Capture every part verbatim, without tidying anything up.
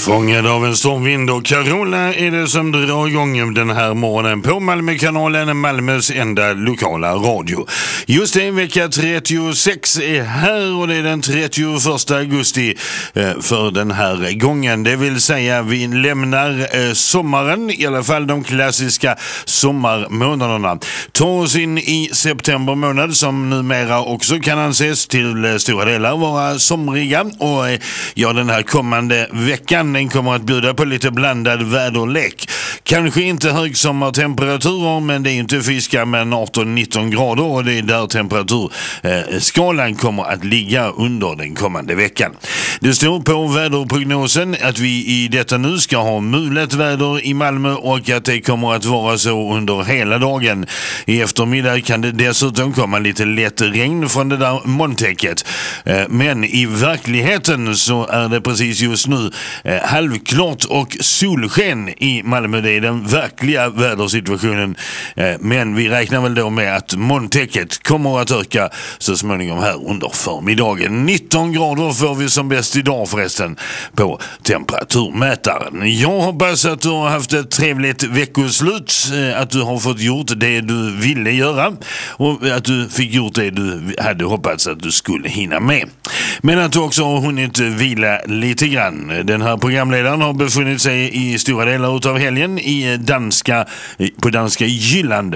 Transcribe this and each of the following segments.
Fångad av en stormvind och Carola är det som drar igång den här morgonen på Malmökanalen, Malmös enda lokala radio. Just det, vecka trettiosex är här och det är den trettioförsta augusti eh, för den här gången. Det vill säga vi lämnar eh, sommaren, i alla fall de klassiska sommarmånaderna. Ta oss in i september månad som numera också kan anses till eh, stora delar vara somriga och eh, ja, den här kommande veckan den kommer att bjuda på lite blandad väderlek. Kanske inte högsommartemperaturer, men det är inte fiska med arton nitton grader och det är där temperaturskalan kommer att ligga under den kommande veckan. Det står på väderprognosen att vi i detta nu ska ha mulet väder i Malmö och att det kommer att vara så under hela dagen. I eftermiddag kan det dessutom komma lite lätt regn från det där molntäcket. Men i verkligheten så är det precis just nu halvklart och solsken i Malmö. Det är den verkliga vädersituationen. Men vi räknar väl då med att molntäcket kommer att öka så småningom här under förmiddagen. nitton grader får vi som bäst idag förresten på temperaturmätaren. Jag hoppas att du har haft ett trevligt veckoslut, att du har fått gjort det du ville göra och att du fick gjort det du hade hoppats att du skulle hinna med. Men att du också har hunnit vila lite grann. Den här programledaren har befunnit sig i stora delar utav helgen i danska, på danska Jylland.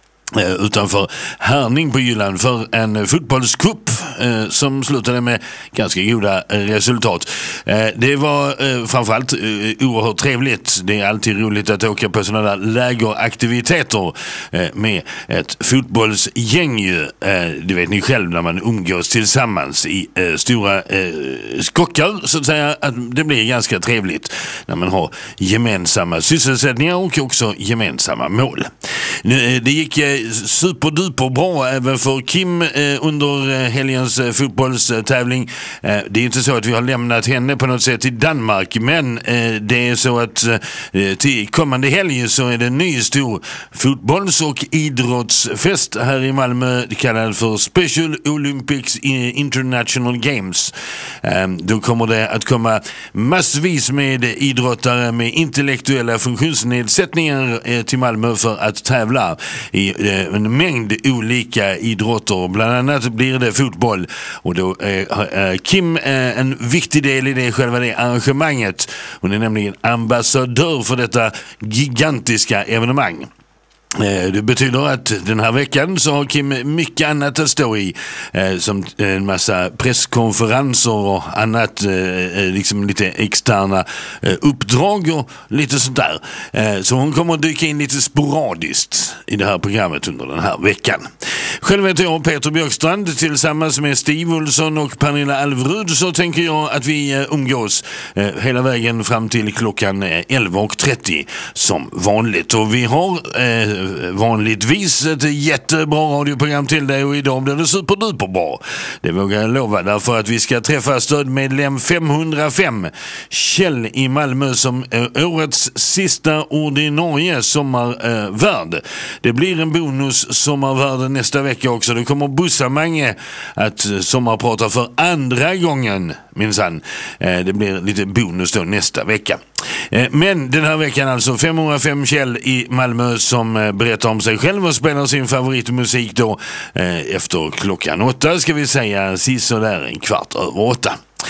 Utanför Herning på Jylland för en fotbollscup eh, som slutade med ganska goda eh, resultat. Eh, det var eh, framförallt eh, oerhört trevligt. Det är alltid roligt att åka på sådana där lägeraktiviteter eh, med ett fotbollsgäng. Eh, det vet ni själv när man umgås tillsammans i eh, stora eh, skockar så att säga, att det blir ganska trevligt när man har gemensamma sysselsättningar och också gemensamma mål. Nu, det gick eh, superduper bra även för Kim eh, under eh, helgens eh, fotbollstävling. Eh, det är inte så att vi har lämnat henne på något sätt till Danmark, men eh, det är så att eh, till kommande helg så är det en ny stor fotbolls- och idrottsfest här i Malmö kallad för Special Olympics International Games. Eh, då kommer det att komma massvis med idrottare med intellektuella funktionsnedsättningar eh, till Malmö för att tävla i en mängd olika idrotter. Bland annat blir det fotboll och då är Kim en viktig del i det själva det arrangemanget. Hon är nämligen ambassadör för detta gigantiska evenemang. Det betyder att den här veckan så har Kim mycket annat att stå i, eh, som en massa presskonferenser och annat, eh, liksom lite externa eh, uppdrag och lite sånt där. Eh, så hon kommer att dyka in lite sporadiskt i det här programmet under den här veckan. Själv heter jag Peter Björkstrand. Tillsammans med Steve Olsson och Pernilla Alvrud så tänker jag att vi eh, umgås eh, hela vägen fram till klockan elva och trettio som vanligt. Och vi har eh, vanligtvis ett jättebra radioprogram till dig och idag blir det superduper bra. Det vågar jag lova, därför att vi ska träffa stödmedlem femhundrafem Kjell i Malmö som är årets sista ordinarie sommarvärd. Det blir en bonus sommarvärd nästa vecka också. Det kommer Bussa Mange att sommarprata för andra gången minsann. Det blir lite bonus då nästa vecka. Men den här veckan alltså femhundrafem Kjell i Malmö som berättar om sig själv och spelar sin favoritmusik då efter klockan åtta, ska vi säga, sist där en kvart över åtta.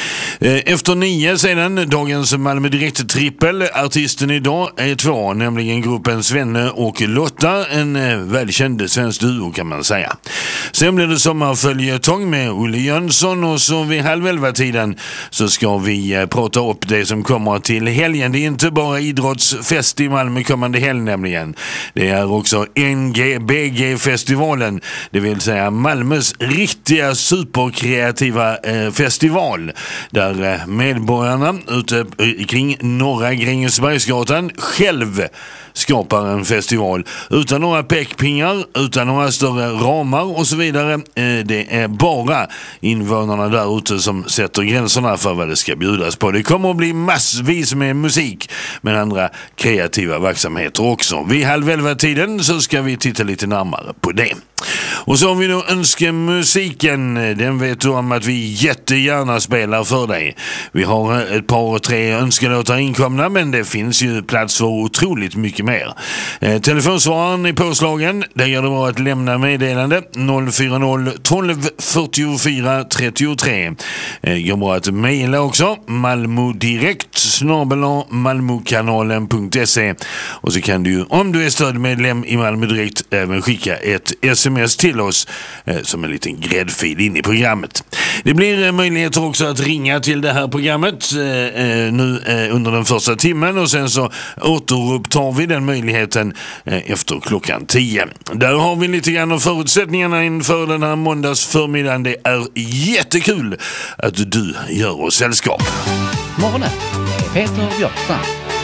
Efter nio sedan, dagens Malmö Direkt trippel. Artisten idag är två, nämligen gruppen Svenne och Lotta, en välkänd svensk duo kan man säga. Sen blir det sommarföljetong med Olle Jönsson och så vid halv elva tiden så ska vi prata upp det som kommer till helgen. Det är inte bara idrottsfest i Malmö kommande helg nämligen. Det är också N G B G-festivalen, det vill säga Malmös riktiga superkreativa eh, festival. Där medborgarna ute kring norra Grängesbergsgatan själv skapar en festival utan några pekpingar, utan några större ramar och så vidare. Det är bara invånarna där ute som sätter gränserna för vad det ska bjudas på. Det kommer att bli massvis med musik men andra kreativa verksamheter också. Vid halv elva tiden så ska vi titta lite närmare på det. Och så har vi då önskemusiken. Den vet du om att vi jättegärna spelar för dig. dig. Vi har ett par tre önskelåtar inkomna, men det finns ju plats för otroligt mycket mer. Eh, telefonsvararen är påslagen. Det gör det bra att lämna meddelande noll fyra noll tolv fyrtiofyra trettiotre. Eh, gör bra att mejla också. malmodirekt snabel-a malmokanalen punkt se. Och så kan du, om du är stödmedlem i Malmö Direkt, även skicka ett sms till oss eh, som en liten gräddfil in i programmet. Det blir eh, möjligheter också att ringa till det här programmet eh, eh, nu eh, under den första timmen, och sen så återupptar vi den möjligheten eh, efter klockan tio. Där har vi lite grann av förutsättningarna inför den här måndags förmiddagen. Det är jättekul att du gör oss sällskap. Morgonen med Peter Björkstrand.